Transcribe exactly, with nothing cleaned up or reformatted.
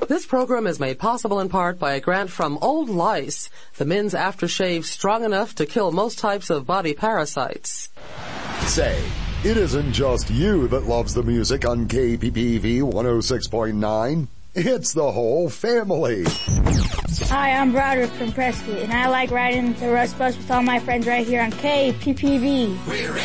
This program is made possible in part by a grant from Old Lice, the men's aftershave strong enough to kill most types of body parasites. Say, it isn't just you that loves the music on K P P V one oh six point nine. It's the whole family. Hi, I'm Broderick from Prescott, and I like riding the Rust Bus with all my friends right here on K P P V. We're